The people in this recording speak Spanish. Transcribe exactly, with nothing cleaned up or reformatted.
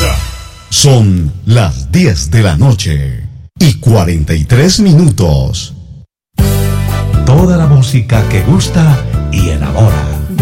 Son las diez de la noche y cuarenta y tres minutos. Toda la música que gusta y enamora.